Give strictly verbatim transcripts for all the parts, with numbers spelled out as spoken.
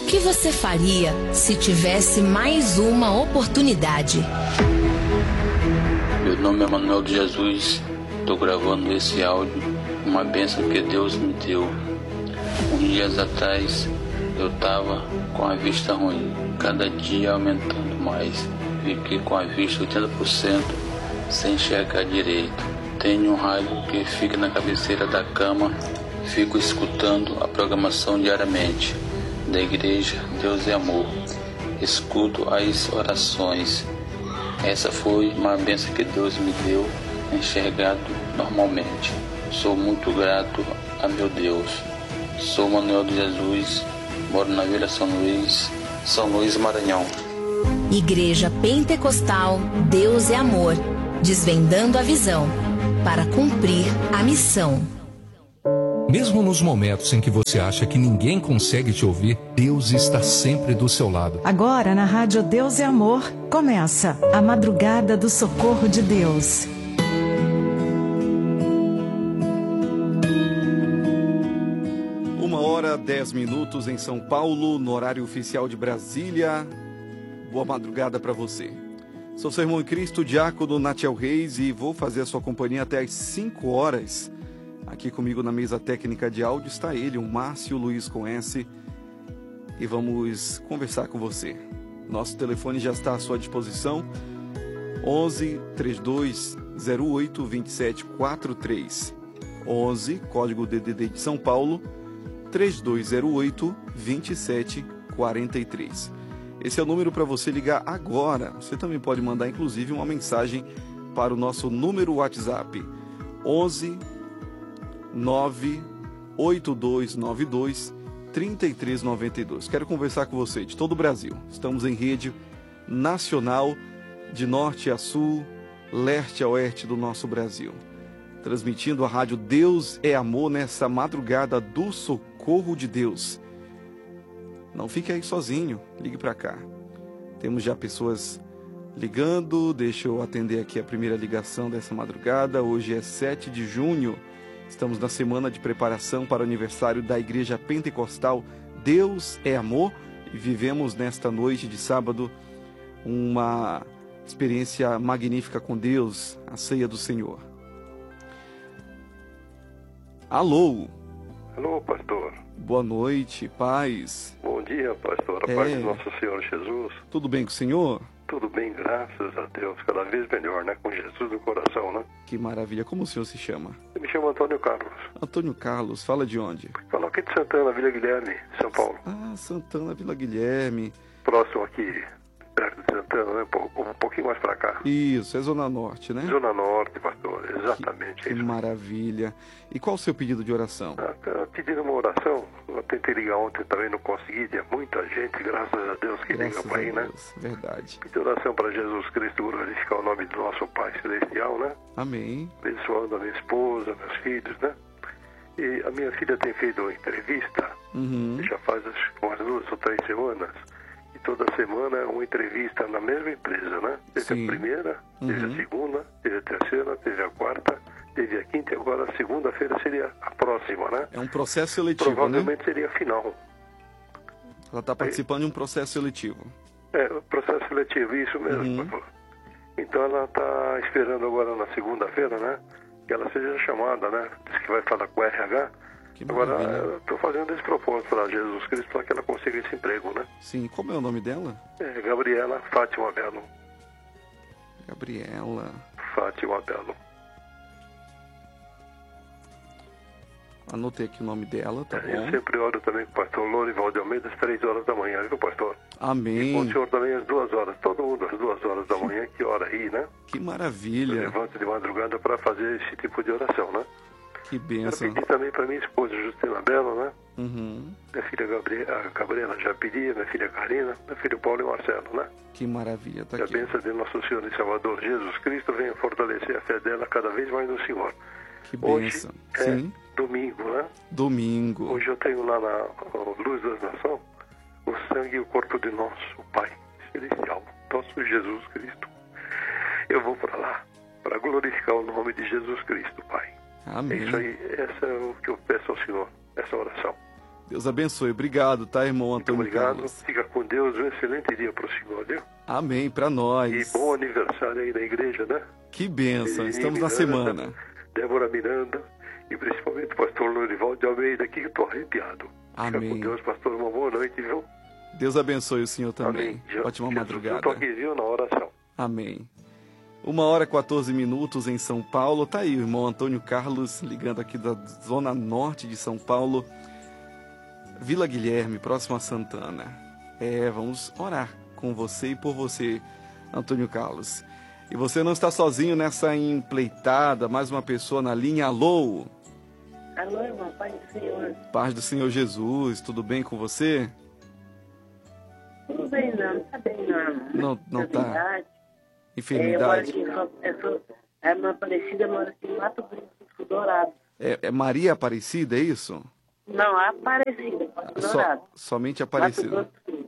que você faria se tivesse mais uma oportunidade? Meu nome é Manuel de Jesus. Estou gravando esse áudio, uma bênção que Deus me deu. Uns dias atrás eu estava com a vista ruim, cada dia aumentando mais. Fiquei com a vista oitenta por cento sem enxergar direito. Tenho um rádio que fica na cabeceira da cama, fico escutando a programação diariamente da igreja Deus é Amor. Escuto as orações. Essa foi uma bênção que Deus me deu, enxergado normalmente. Sou muito grato a meu Deus. Sou Manuel de Jesus, moro na Vila São Luís, São Luís, Maranhão. Igreja Pentecostal Deus é Amor, desvendando a visão para cumprir a missão. Mesmo nos momentos em que você acha que ninguém consegue te ouvir, Deus está sempre do seu lado. Agora na Rádio Deus é Amor, começa a Madrugada do Socorro de Deus. Uma hora, dez minutos em São Paulo, no horário oficial de Brasília. Boa madrugada para você. Sou seu irmão em Cristo, diácono Natiel Reis, e vou fazer a sua companhia até às cinco horas. Aqui comigo na mesa técnica de áudio está ele, o Márcio Luiz com S, e vamos conversar com você. Nosso telefone já está à sua disposição, onze, trinta e dois, zero oito, vinte e sete, quarenta e três. onze, código D D D de São Paulo, trinta e dois zero oito, vinte e sete, quarenta e três. Esse é o número para você ligar agora. Você também pode mandar, inclusive, uma mensagem para o nosso número WhatsApp, onze, nove oito dois nove dois, três três nove dois. Quero conversar com você de todo o Brasil. Estamos em rede nacional, de norte a sul, leste a oeste do nosso Brasil. Transmitindo a rádio Deus é Amor nessa madrugada do Socorro de Deus. Não fique aí sozinho, ligue para cá. Temos já pessoas ligando, deixa eu atender aqui a primeira ligação dessa madrugada. Hoje é sete de junho. Estamos na semana de preparação para o aniversário da Igreja Pentecostal Deus é Amor e vivemos nesta noite de sábado uma experiência magnífica com Deus, a ceia do Senhor. Alô? Alô, pastor. Boa noite, paz. Bom dia, pastor. A é... paz do nosso Senhor Jesus. Tudo bem com o senhor? Tudo bem, graças a Deus. Cada vez melhor, né? Com Jesus no coração, né? Que maravilha. Como o senhor se chama? Eu me chamo Antônio Carlos. Antônio Carlos, fala de onde? Falo aqui de Santana, Vila Guilherme, São Paulo. Ah, Santana, Vila Guilherme. Próximo aqui, perto de Santana, né? Um pouquinho mais pra cá. Isso, é Zona Norte, né? Zona Norte, pastor, exatamente. Que, que maravilha. E qual o seu pedido de oração? Ah, tá pedindo uma oração. Eu tentei ligar ontem também, não consegui. Tinha muita gente, graças a Deus, que graças liga pra aí, né? Verdade. Pedi oração para Jesus Cristo glorificar o nome do nosso Pai Celestial, né? Amém. Abençoando a minha esposa, meus filhos, né? E a minha filha tem feito uma entrevista, uhum. já faz acho, umas duas ou três semanas, e toda semana é uma entrevista na mesma empresa, né? Teve Sim. a primeira, teve uhum. a segunda, teve a terceira, teve a quarta, teve a quinta e agora a segunda-feira seria a próxima, né? É um processo seletivo, Provavelmente né? seria a final. Ela está participando Aí, de um processo seletivo. É, processo seletivo, isso mesmo. Uhum. Então ela está esperando agora na segunda-feira, né? Que ela seja chamada, né? Diz que vai falar com o R H. Que agora eu estou fazendo esse propósito para Jesus Cristo para que ela consiga esse emprego, né? Sim, como é o nome dela? É Gabriela Fátima Belo. Gabriela Fátima Belo. Anotei aqui o nome dela, tá é, bom? Eu sempre oro também com o pastor Lourival de Almeida às três horas da manhã, viu, pastor? Amém. E com o senhor também às duas horas. Todo mundo às duas horas da manhã, que hora aí, né? Que maravilha. Eu levanto de madrugada para fazer esse tipo de oração, né? Que bênção. Eu pedi também para minha esposa Justina Belo, né? Uhum. Minha filha Gabriela, Gabriela já pedia, minha filha Karina, meu filho Paulo e Marcelo, né? Que maravilha, tá que aqui. a bênção de nosso Senhor e Salvador Jesus Cristo venha fortalecer a fé dela cada vez mais no Senhor. Que bênção. Hoje Sim. é domingo, né? Domingo. Hoje eu tenho lá na Luz das Nações o sangue e o corpo de nosso Pai Celestial, nosso Jesus Cristo. Eu vou para lá para glorificar o nome de Jesus Cristo, Pai. Amém. É isso aí, essa é o que eu peço ao Senhor, essa oração. Deus abençoe. Obrigado, tá, irmão Antônio Muito obrigado. Carlos? Fica com Deus. Um excelente dia para o senhor, viu? Amém, para nós. E bom aniversário aí da igreja, né? Que bênção. E Estamos Miranda, na semana. Débora Miranda e principalmente o pastor Lorival de Almeida aqui, que estou arrepiado. Amém. Fica com Deus, pastor. Uma boa noite, viu? Deus abençoe o senhor também. Amém. Ótima Jesus, madrugada. eu tô aqui, viu, na oração. Amém. Uma hora e quatorze minutos em São Paulo. Tá aí o irmão Antônio Carlos, ligando aqui da zona norte de São Paulo. Vila Guilherme, próximo a Santana. É, vamos orar com você e por você, Antônio Carlos. E você não está sozinho nessa empleitada, mais uma pessoa na linha. Alô? Alô, irmão, Pai do Senhor. Paz do Senhor Jesus, tudo bem com você? Tudo bem, não, tá bem, não. Não, não tá. Enfermidade. Enfermidade. É, eu moro aqui, eu sou, a irmã Aparecida mora aqui em Mato Grosso do Dourado. É, é Maria Aparecida, é isso? Não, Aparecida, Mato Dourado. Só, somente Aparecida. Mato Grosso.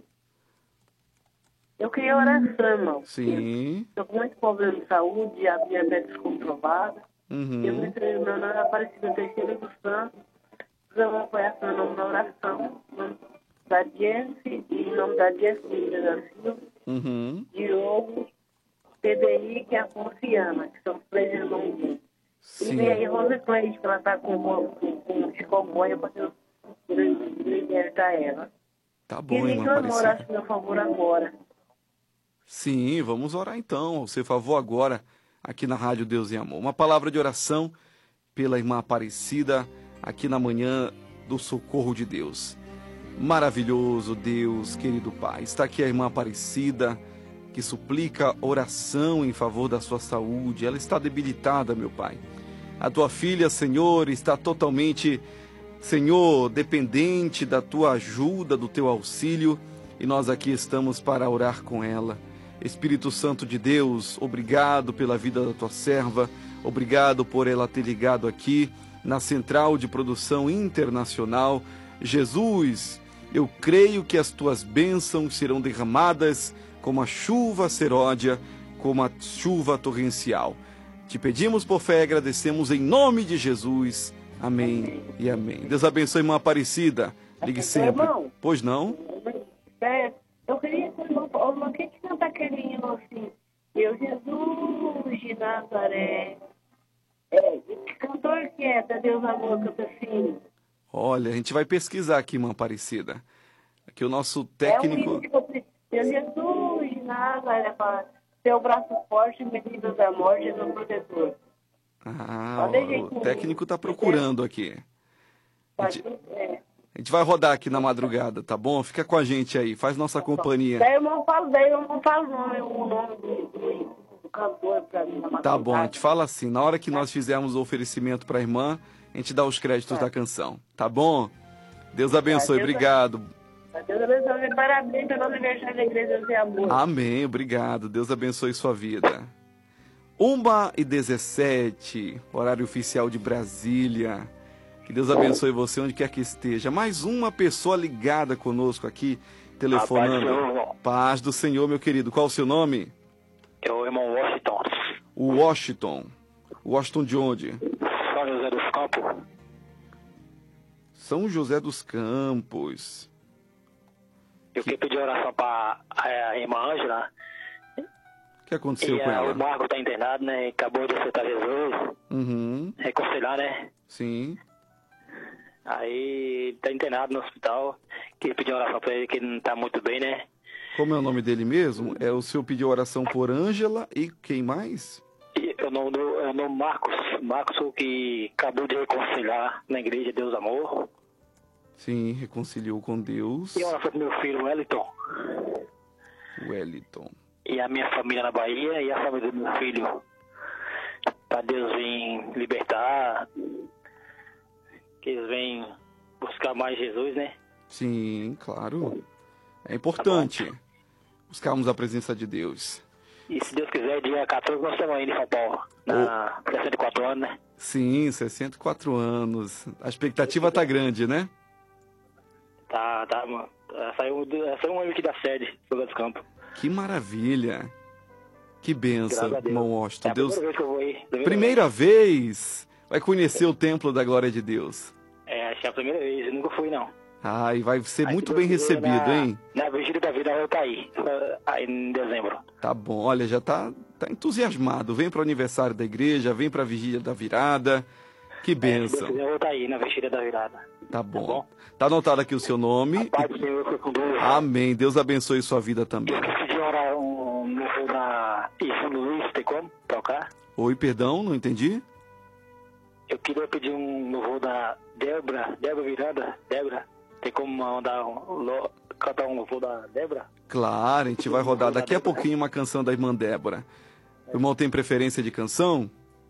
Eu queria oração, irmão. Sim. Estou com muito problema de saúde, a diabetes comprovada. Uhum. Eu entrei meu nome é Aparecida Teixeira dos Santos. Precisamos apoiar seu nome na oração. Em nome da Jense e em nome da Jense da Silva. Uhum. Diogo, P D I, que é a Confiana, que são os três irmãos. Sim. E vem aí Rosa Cleide, que ela está com, com, com chikungunya para Deus libertar ela. Tá bom, Queria irmã que eu orasse, Aparecida. meu favor, agora. Sim, vamos orar então, ao seu favor agora, aqui na Rádio Deus e Amor. Uma palavra de oração pela irmã Aparecida, aqui na manhã do Socorro de Deus. Maravilhoso Deus, querido Pai. Está aqui a irmã Aparecida, que suplica oração em favor da sua saúde. Ela está debilitada, meu Pai. A tua filha, Senhor, está totalmente, Senhor, dependente da tua ajuda, do teu auxílio, e nós aqui estamos para orar com ela. Espírito Santo de Deus, obrigado pela vida da tua serva, obrigado por ela ter ligado aqui na Central de Produção Internacional. Jesus, eu creio que as tuas bênçãos serão derramadas como a chuva seródia, como a chuva torrencial. Te pedimos por fé e agradecemos em nome de Jesus. Amém e amém. Deus abençoe, irmã Aparecida. Ligue sempre. Irmão, Pois não? é, eu queria que o irmão, o irmão que canta aquele hino assim, eu Jesus de Nazaré. É, que cantor que é, da Deus Amor, canta assim. Olha, a gente vai pesquisar aqui, irmã Aparecida. Aqui o nosso É um técnico... hino que eu preciso. Eu Jesus de Nazaré, para seu braço forte, medido da morte, no protetor. Ah, o técnico está procurando aqui. A gente, É. a gente vai rodar aqui na madrugada, tá bom? Fica com a gente aí, faz nossa companhia. Daí eu não falo, daí eu não falo o nome, o nome do, do, do cantor pra mim. Na Tá bom, a madrugada. gente fala assim, na hora que nós fizermos o oferecimento para a irmã, a gente dá os créditos da canção, tá bom? Deus abençoe, Deus obrigado. Deus abençoe, parabéns pelo aniversário da Igreja de Amor. Amém, obrigado, Deus abençoe sua vida. uma e dezessete, horário oficial de Brasília. Que Deus abençoe você onde quer que esteja. Mais uma pessoa ligada conosco aqui, telefonando. Paz do Senhor. Paz do Senhor, meu querido. Qual o seu nome? É o irmão Washington. O Washington. Washington de onde? São José dos Campos. São José dos Campos. Eu queria pedir oração para a irmã Ângela. O que aconteceu E com a, o ela? Marco está internado, né? Acabou de aceitar Jesus. Uhum, Reconciliar, né? sim. Aí está internado no hospital. Queria pedir oração para ele, que ele não está muito bem, né? Como é o nome dele mesmo? É o senhor pediu oração por Ângela e quem mais? E eu não, eu não Marcos. Marcos, o que acabou de reconciliar na igreja Deus Amor. Sim, reconciliou com Deus. E oração para meu filho Wellington. Wellington. E a minha família na Bahia e a família do meu filho. Para Deus vir libertar. Que eles venham buscar mais Jesus, né? Sim, claro. É importante buscarmos a presença de Deus. E se Deus quiser, dia quatorze nós estamos aí em São Paulo. Na sessenta e quatro anos, né? Sim, sessenta e quatro anos. A expectativa tá grande, né? Tá, tá, mano. Saiu, saiu um ano aqui da sede, São José dos Campos. Que maravilha. Que benção, Graças a Deus. irmão Washington. É a Deus... primeira vez que eu vou aí. Primeira, Primeira vez vai conhecer o templo da glória de Deus. vez. É, acho que é a primeira vez, eu nunca fui, não. Ah, e vai ser Aí, muito se bem Deus quiser, recebido, na, hein? Na Vigília da Virada eu vou estar aí, aí em dezembro. Tá bom, olha, já tá, tá entusiasmado. Vem para o aniversário da igreja, vem para a Vigília da Virada. Que É, se Deus bênção. quiser eu vou estar aí na Vigília da Virada. Tá bom. Tá bom? Tá anotado aqui o seu nome. Pai do Senhor, foi com Deus. Amém. Deus abençoe sua vida também. Eu esqueci de orar um louvor na em São Luís, tem como tocar? Oi, perdão, não entendi? Eu queria pedir um louvor da Débora, Débora Virada, Débora. Tem como mandar um, lo- cantar um louvor da Débora? Claro, a gente vai rodar daqui a pouquinho uma canção da irmã Débora. O irmão tem preferência de canção?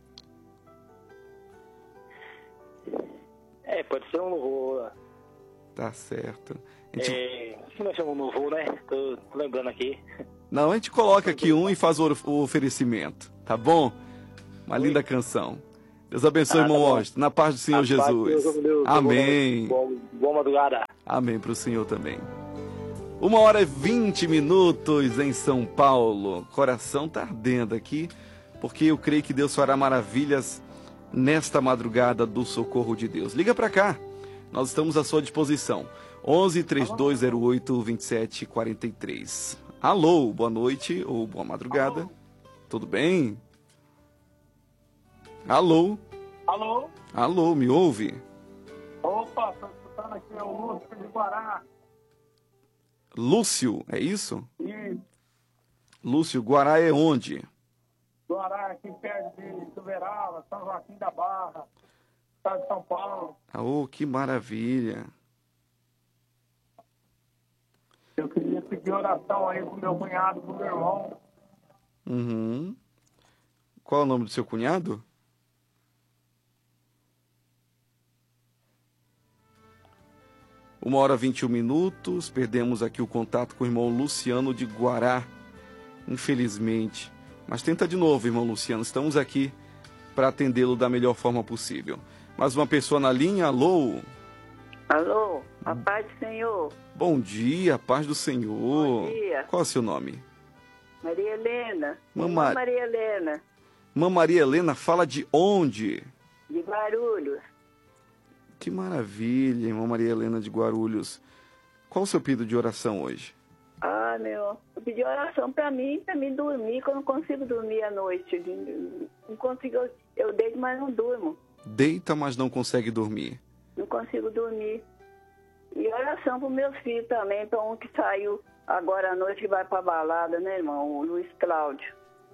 É, pode ser um louvor. Tá certo. A gente... É, se nós chamamos um louvor, né? Tô lembrando aqui. Não, a gente coloca aqui um e faz o o oferecimento, tá bom? Uma linda canção. Deus abençoe, Ah, irmão tá bom. Washington, na paz do Senhor A paz de Jesus. Deus, Deus, Amém. Boa, boa madrugada. Amém para o Senhor também. Uma hora e vinte minutos em São Paulo. O coração tá ardendo aqui, porque eu creio que Deus fará maravilhas nesta madrugada do socorro de Deus. Liga para cá, nós estamos à sua disposição. onze, trinta e dois zero oito, vinte e sete quarenta e três. Alô, boa noite ou boa madrugada. Alô. Tudo bem? Alô? Alô? Alô, me ouve? Opa, estou escutando aqui, é o Lúcio de Guará. Lúcio, é isso? Isso. Lúcio, Guará é onde? Guará, aqui perto de Suverala, São Joaquim da Barra, estado de São Paulo. Ah, oh, que maravilha. Eu queria pedir oração aí pro meu cunhado, pro meu irmão. Uhum. Qual é o nome do seu cunhado? Uma hora e vinte e um minutos, perdemos aqui o contato com o irmão Luciano de Guará, infelizmente. Mas tenta de novo, irmão Luciano, estamos aqui para atendê-lo da melhor forma possível. Mais uma pessoa na linha, alô? Alô, a paz do Senhor. Bom dia, paz do Senhor. Bom dia. Qual é o seu nome? Maria Helena. Mamãe. Maria Helena. Mãe Maria Helena, fala de onde? De Guarulhos. Que maravilha, irmã Maria Helena de Guarulhos. Qual o seu pedido de oração hoje? Ah, meu, eu pedi oração para mim, para mim dormir, que eu não consigo dormir à noite. Não consigo, eu deito, mas não durmo. Deita, mas não consegue dormir. Não consigo dormir. E oração para os meus filhos também, para um que saiu agora à noite, que vai para balada, né, irmão? O Luiz Cláudio.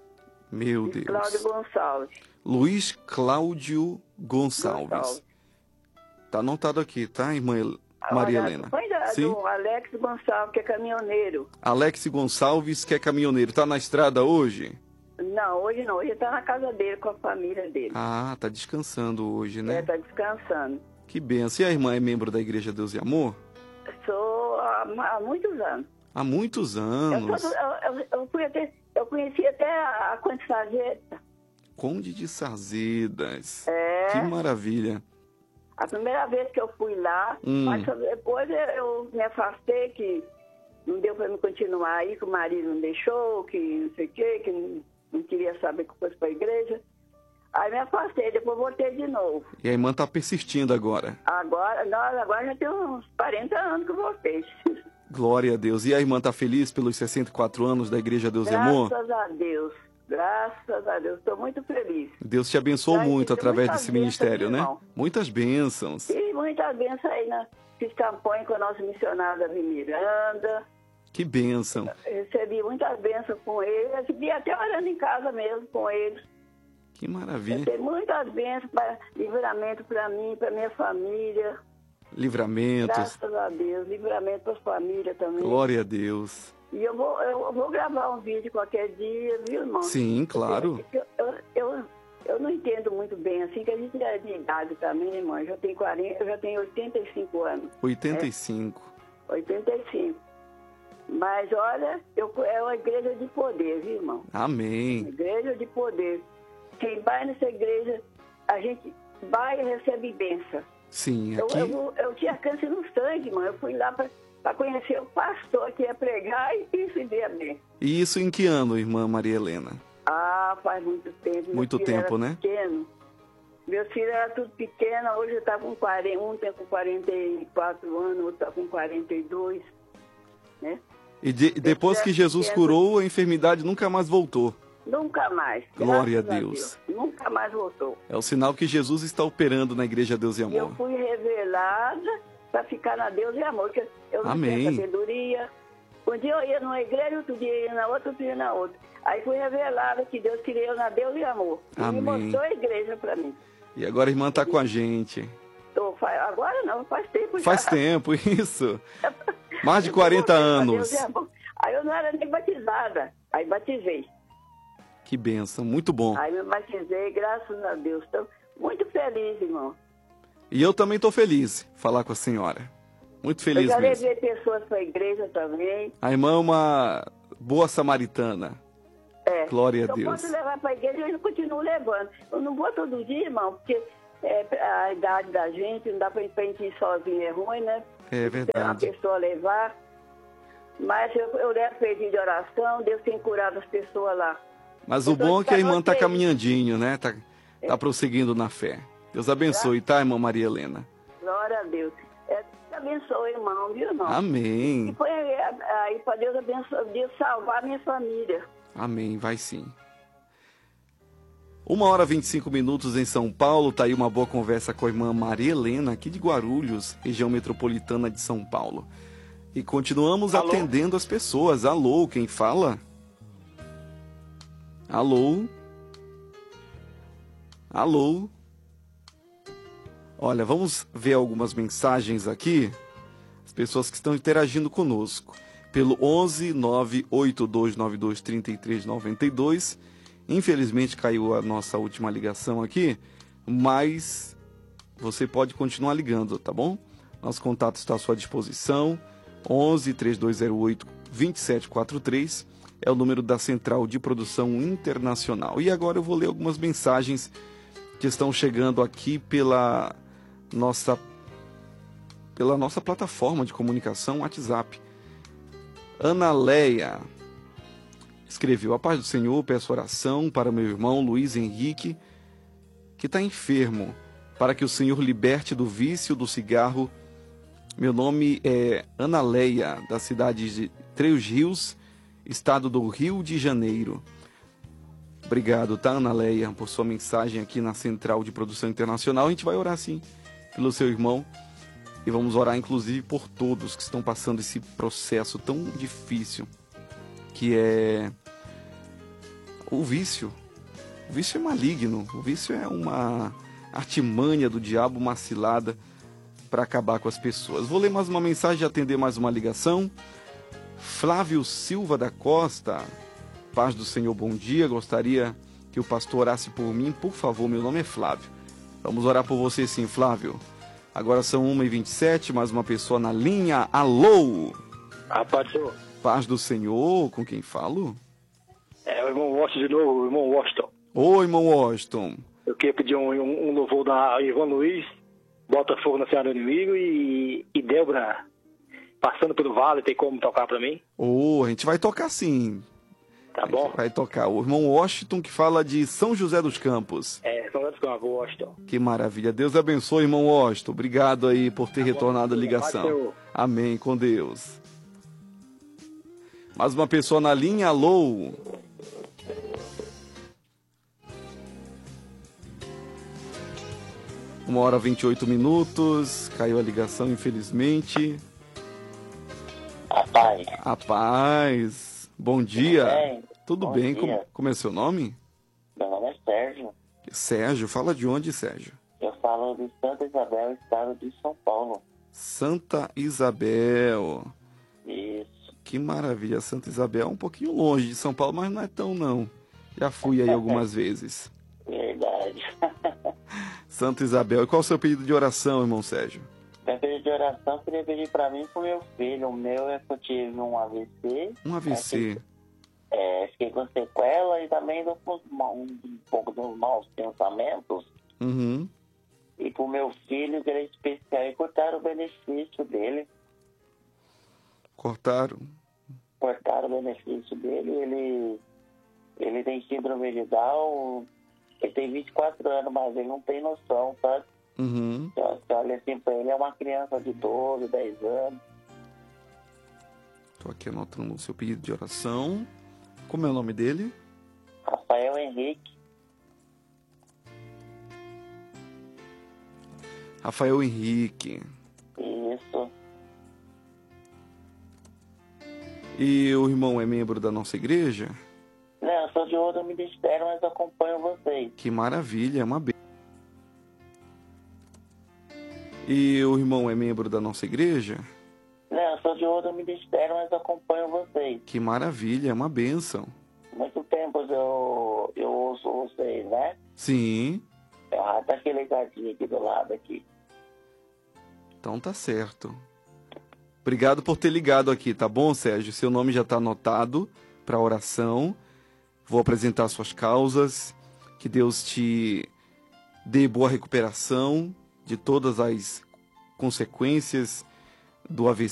Meu Luiz Deus. Cláudio Gonçalves. Luiz Cláudio Gonçalves. Gonçalves. Tá anotado aqui, tá, irmã El... Maria Helena? Põe da, Sim? do Alex Gonçalves, que é caminhoneiro. Alex Gonçalves, que é caminhoneiro. Tá na estrada hoje? Não, hoje não. Hoje tá na casa dele, com a família dele. Ah, tá descansando hoje, né? É, tá descansando. Que benção. E a irmã é membro da Igreja Deus e Amor? Sou há, há muitos anos. Há muitos anos. Eu, sou, eu, eu, eu, fui até, eu conheci até a Conde Sarjeta. Conde de Sarzedas. É. Que maravilha. A primeira vez que eu fui lá, Hum. mas depois eu me afastei, que não deu para me continuar aí, que o marido não deixou, que não sei o quê, que não, não queria saber que fosse para a igreja. Aí me afastei, depois voltei de novo. E a irmã tá persistindo agora. Agora, nós, agora já tem uns quarenta anos que eu voltei. Glória a Deus. E a irmã tá feliz pelos sessenta e quatro anos da Igreja Deus e Amor? Graças a Deus. Graças a Deus. Estou muito feliz. Deus te abençoou Já muito tive através muitas desse ministério, bênçãos, né? irmão. Muitas bênçãos. E muita bênção aí na fiz campanha com a nossa missionária Davi Miranda. Que bênção. Recebi muitas bênçãos com ele. Recebi até orando em casa mesmo com eles. Que maravilha. Recebi muitas bênçãos, para livramento para mim, para minha família. Livramentos. Graças a Deus. Livramento para as famílias também. Glória a Deus. E eu vou, eu vou gravar um vídeo qualquer dia, viu, irmão? Sim, claro. Eu, eu, eu, eu não entendo muito bem, assim, que a gente é de idade também, irmão. Eu já tenho quarenta, eu já tenho oitenta e cinco anos. oitenta e cinco. É, oitenta e cinco. Mas, olha, eu, é uma igreja de poder, viu, irmão? Amém. Igreja de poder. Quem vai nessa igreja, a gente vai e recebe bênção. Sim, Eu, aqui... eu, eu tinha câncer no sangue, irmão. Eu fui lá para para conhecer o pastor que ia pregar e se ver bem. E isso em que ano, irmã Maria Helena? Ah, faz muito tempo. Muito Meu filho tempo, era né? Pequeno. Meus filhos eram tudo pequenos, hoje está com quarenta, um tem com quarenta e quatro anos, outro está com quarenta e dois, né? E de, depois que Jesus curou, a enfermidade nunca mais voltou. Nunca mais. Glória a Deus. a Deus. Nunca mais voltou. É o sinal que Jesus está operando na Igreja Deus e Amor. E eu fui revelada para ficar na Deus e Amor, porque eu não Amém. tinha sabedoria. Um dia eu ia numa igreja, outro dia eu ia na outra, outro dia na outra. Aí fui revelada que Deus queria eu na Deus e Amor. E Amém. me mostrou a igreja para mim. E agora a irmã está com a gente. Tô, agora não, faz tempo já. Faz tempo, isso. Mais de quarenta anos. Aí eu não era nem batizada. Aí batizei. Que bênção, muito bom. Aí me batizei, graças a Deus. Estou muito feliz, irmão. E eu também estou feliz de falar com a senhora. Muito feliz mesmo. Eu já mesmo. levei pessoas para a igreja também. A irmã é uma boa samaritana. É. Glória a eu Deus. Eu posso levar para a igreja, eu continuo levando. Eu não vou todo dia, irmão, porque é, a idade da gente, não dá para a gente ir sozinho, é ruim, né? É verdade. Uma pessoa levar. Mas eu, eu levo pedido de oração, Deus tem curado as pessoas lá. Mas o bom é que a irmã está caminhandinho, né? Está tá prosseguindo na fé. Deus abençoe, tá, irmã Maria Helena? Glória a Deus. É, Deus abençoe, irmão, viu, irmão? Amém. E foi aí para Deus abençoe, Deus salvar a minha família. Amém, vai sim. Uma hora e vinte e cinco minutos em São Paulo. Tá aí uma boa conversa com a irmã Maria Helena, aqui de Guarulhos, região metropolitana de São Paulo. E continuamos Alô? atendendo as pessoas. Alô, quem fala? Alô? Alô? Olha, vamos ver algumas mensagens aqui. As pessoas que estão interagindo conosco. Pelo onze nove oito dois nove dois três três nove dois. Infelizmente caiu a nossa última ligação aqui, mas você pode continuar ligando, tá bom? Nosso contato está à sua disposição. onze três dois zero oito dois sete quatro três é o número da Central de Produção Internacional. E agora eu vou ler algumas mensagens que estão chegando aqui pela nossa, pela nossa plataforma de comunicação WhatsApp. Ana Leia escreveu: a paz do Senhor, peço oração para meu irmão Luiz Henrique, que está enfermo, para que o Senhor liberte do vício do cigarro. Meu nome é Ana Leia, da cidade de Três Rios, estado do Rio de Janeiro. Obrigado, tá, Ana Leia, por sua mensagem aqui na Central de Produção Internacional. A gente vai orar, sim, pelo seu irmão. E vamos orar, inclusive, por todos que estão passando esse processo tão difícil, que é o vício. O vício é maligno. O vício é uma artimanha do diabo, uma cilada para acabar com as pessoas. Vou ler mais uma mensagem e atender mais uma ligação. Flávio Silva da Costa. Paz do Senhor, bom dia. Gostaria que o pastor orasse por mim, por favor. Meu nome é Flávio. Vamos orar por você, sim, Flávio. Agora são uma e vinte e sete, mais uma pessoa na linha. Alô? Ah, paz do Senhor. Paz do Senhor, com quem falo? É o irmão Washington de novo, o irmão Washington. Oi, irmão Washington. Eu queria pedir um, um, um louvor da Ivan Luiz, Bota Fogo na Senhora do Inimigo, e, e Débora, Passando pelo Vale, tem como tocar pra mim? Oh, a gente vai tocar sim. Tá bom? Vai tocar. O irmão Washington, que fala de São José dos Campos. É, São José dos Campos, Washington. Que maravilha. Deus abençoe, irmão Washington. Obrigado aí por ter tá retornado bom, a ligação. Amém, com Deus. Mais uma pessoa na linha. Alô? Uma hora e vinte e oito minutos. Caiu a ligação, infelizmente. A paz. A paz. Bom dia. Tudo bem? Tudo Bom bem? dia. Como, como é seu nome? Meu nome é Sérgio. Sérgio, fala de onde, Sérgio? Eu falo de Santa Isabel, estado de São Paulo. Santa Isabel. Isso. Que maravilha. Santa Isabel é um pouquinho longe de São Paulo, mas não é tão não. Já fui aí algumas vezes. Verdade. Santa Isabel. E qual o seu pedido de oração, irmão Sérgio? Meu pedido de oração, eu queria pedir pra mim e pro meu filho. O meu é que eu tive um A V C. Um A V C. É, fiquei com sequela e também do, um, um pouco dos maus pensamentos. Uhum. E pro meu filho, que ele é especial, e cortaram o benefício dele. Cortaram? Cortaram o benefício dele. Ele, ele tem síndrome de Down Ele tem vinte e quatro anos, mas ele não tem noção, sabe? Uhum. Você olha assim pra ele, é uma criança de doze, dez anos. Estou aqui anotando o seu pedido de oração. Como é o nome dele? Rafael Henrique. Rafael Henrique. Isso. E o irmão é membro da nossa igreja? Não, eu sou de outro ministério, mas acompanho vocês. Que maravilha, é uma bênção. E o irmão é membro da nossa igreja? Não, eu sou de outro ministério, mas acompanho vocês. Que maravilha, é uma bênção. Muito tempo eu, eu ouço vocês, né? Sim. Eu já tá aqui ligadinho aqui do lado aqui. Então tá certo. Obrigado por ter ligado aqui, tá bom, Sérgio? Seu nome já está anotado para oração. Vou apresentar suas causas. Que Deus te dê boa recuperação de todas as consequências do A V C.